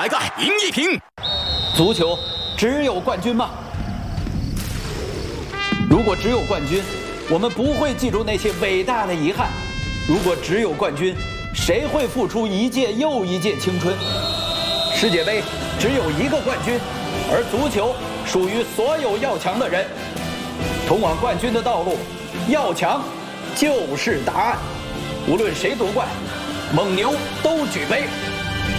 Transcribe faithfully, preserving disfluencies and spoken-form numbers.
来个赢一平。 足球只有冠军吗？如果只有冠军，我们不会记住那些伟大的遗憾；如果只有冠军，谁会付出一届又一届青春？世界杯只有一个冠军，而足球属于所有要强的人。通往冠军的道路，要强就是答案。无论谁夺冠，蒙牛都举杯。